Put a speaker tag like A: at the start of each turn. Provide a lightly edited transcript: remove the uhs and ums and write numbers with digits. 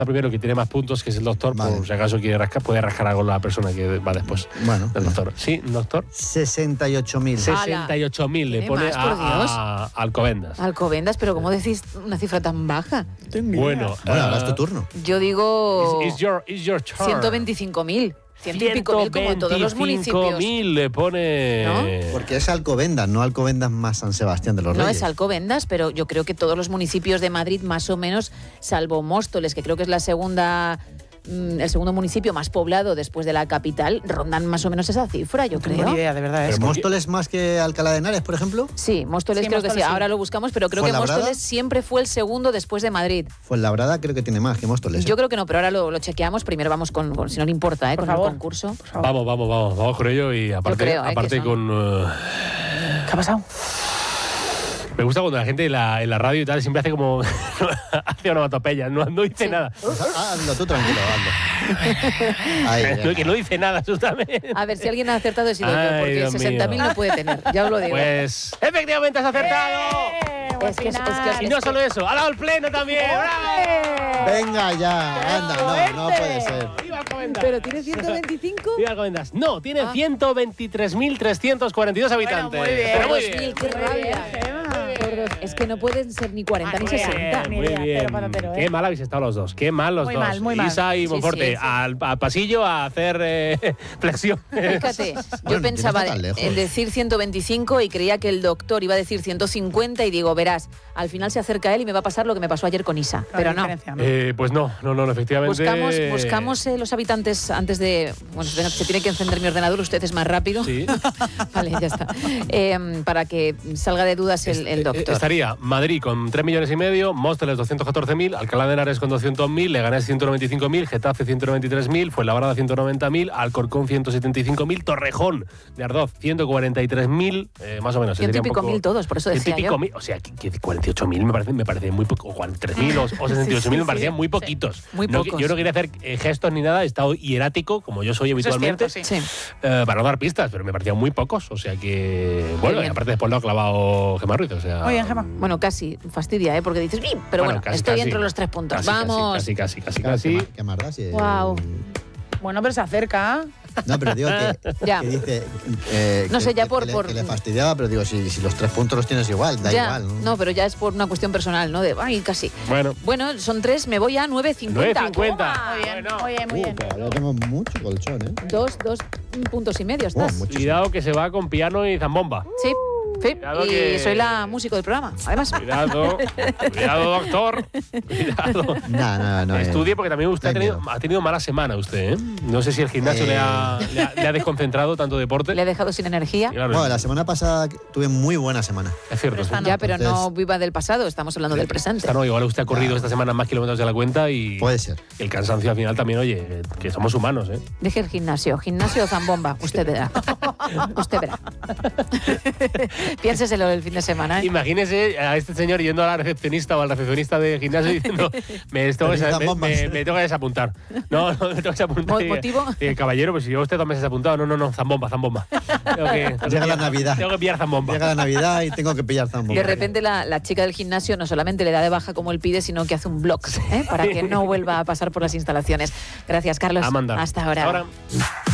A: primero que tiene más puntos, que es el doctor,
B: Vale.
A: por si acaso quiere rascar, puede rascar algo la persona que va después
B: Bueno,
A: del doctor. Sí, doctor.
B: 68.000.
A: 68.000 le
C: Tiene
A: pone
C: más, por Dios.
A: a Alcobendas.
C: Alcobendas, pero ¿cómo decís una cifra tan baja?
A: Bueno,
B: Bueno, ahora es tu turno.
C: Yo digo
A: It's your turn.
C: 125.000. 100 y pico mil, como en todos los municipios.
A: 125.000 le pone...
B: Porque es Alcobendas, no Alcobendas más San Sebastián de los
C: No
B: Reyes.
C: es Alcobendas, pero yo creo que todos los municipios de Madrid, más o menos, salvo Móstoles, que creo que es el segundo municipio más poblado después de la capital, rondan más o menos esa cifra, yo
D: No tengo
C: creo.
D: ni idea, de verdad.
B: ¿Es
A: Pero
B: Móstoles más que Alcalá de Henares, por ejemplo?
C: Sí, Móstoles
D: Sí,
C: creo que
D: Móstoles
C: sí.
D: sí.
C: Ahora lo buscamos, pero creo que
B: ¿Fuenlabrada?
C: Móstoles siempre fue el segundo después de Madrid.
B: Fuenlabrada creo que tiene más que Móstoles.
C: Yo creo que no, pero ahora lo chequeamos. Primero vamos con si no le importa,
D: Por
C: con
D: favor.
C: el concurso.
D: Por favor.
A: Vamos con ello y aparte,
C: creo, que son-
A: con...
D: ¿Qué ha pasado?
A: me gusta cuando la gente en la radio y tal siempre hace como... hace onomatopeya, no dice nada.
B: Hazlo tú tranquilo, hazlo. Ahí, ya.
A: Que no dice nada, absolutamente.
C: A ver, si alguien ha acertado he sido yo,
A: Ay,
C: porque
A: Dios
C: 60.000
A: mío.
C: no puede tener, ya os lo digo.
A: Pues efectivamente has acertado.
C: Es que
A: Y no solo eso, ha dado el pleno también. ¡Bravo!
B: Venga ya, anda, no puede ser.
A: ¡Viva Alcobendas!
C: ¿Pero tiene 125?
A: ¡Viva Alcobendas! No, tiene 123.342 habitantes.
D: muy bien.
A: Pero muy
C: 2.000,
A: bien.
C: qué rabia. Por dos. Es que no pueden ser ni 40 ni 60.
D: Ni
A: Muy
D: idea,
A: bien.
D: pero patatero, ¿eh?
A: Qué mal habéis estado los dos. Qué mal los
D: Muy
A: dos.
D: mal, muy mal.
A: Isa y
C: Sí,
A: Monforte,
C: sí, sí.
A: al pasillo a hacer flexión.
C: Fíjate, yo
B: Bueno,
C: pensaba
B: no está tan lejos.
C: en decir 125 y creía que el doctor iba a decir 150 y digo, verás, al final se acerca él y me va a pasar lo que me pasó ayer con Isa. Pero no.
A: Pues no, efectivamente.
C: Buscamos los habitantes antes de... Bueno, se tiene que encender mi ordenador, usted es más rápido.
A: Sí.
C: Vale, ya está. Para que salga de dudas el doctor.
A: Estaría Madrid con 3,5 millones, Móstoles 214.000, Alcalá de Henares con 200.000, Leganés 195.000, Getafe 193.000, Fuenlabrada 148.000, Alcorcón 175.000, Torrejón de Ardoz 143.000, más o menos.
C: Ciento y pico mil todos, por eso decía yo.
A: O sea, que 48.000 me parece muy poco, o 43.000 o 68.000 me parecían muy poquitos.
C: Muy
A: No,
C: pocos.
A: yo no quería hacer gestos ni nada, he estado hierático, como yo soy habitualmente,
D: Eso es cierto,
C: Sí.
A: para no dar pistas, pero me parecían muy pocos. O sea que, bueno, y
C: bien.
A: aparte después lo ha clavado Gemma Ruiz. O sea,
D: Muy bien, Gemma.
C: Bueno, casi fastidia, porque dices, ¡bim! Pero bueno,
A: casi,
C: estoy
A: casi.
C: entre los 3 puntos.
A: Casi,
C: Vamos.
A: Casi.
B: ¿Qué más da? Si
C: Guau.
D: Bueno, pero se acerca.
B: No, pero digo
C: Ya.
B: que dice...
C: No sé, ya
B: que le fastidiaba, pero digo, si los 3 puntos los tienes igual, da
C: Ya,
B: igual.
C: no, pero ya es por una cuestión personal, ¿no? De, ay, casi.
A: Bueno,
C: Bueno, son 3, me voy a 9.50.
A: 9.50.
C: Toma.
D: Muy bien,
A: Bueno.
D: muy bien, muy bien.
B: Pero yo tengo mucho colchón, ¿eh?
C: Dos puntos y medio estás.
B: Muchísimo.
A: cuidado que se va con piano y zambomba.
C: Sí, sí.
A: Cuidado
C: Y
A: que-
C: soy la músico del programa, además.
A: Cuidado, doctor. Cuidado.
B: No.
A: Estudie porque también usted ha tenido mala semana usted, ¿eh? No sé si el gimnasio le ha desconcentrado tanto deporte.
C: Le he dejado sin energía.
A: Y claro,
B: Bueno, la semana pasada tuve muy buena semana.
A: es cierto. Sí.
C: Ya, pero no
B: Entonces-
C: viva del pasado, estamos hablando del presente.
A: Esta no, igual usted ha corrido esta semana más kilómetros de la cuenta y
B: Puede ser.
A: el cansancio al final también, oye, que somos humanos, ¿eh?
C: Deje el gimnasio o zambomba, usted verá. Usted verá. Piénseselo el fin de semana, ¿eh?
A: Imagínese a este señor yendo a la recepcionista o al recepcionista de gimnasio diciendo me tengo que desapuntar. No, me tengo que desapuntar.
C: ¿Motivo?
A: Caballero, pues si yo usted 2 meses apuntado, no, zambomba.
B: Llega la Navidad.
A: Tengo que pillar zambomba.
B: Llega la Navidad y tengo que pillar zambomba.
C: De repente la chica del gimnasio no solamente le da de baja como él pide, sino que hace un block para que no vuelva a pasar por las instalaciones. Gracias, Carlos.
A: A mandar.
C: Hasta ahora.
A: Hasta ahora.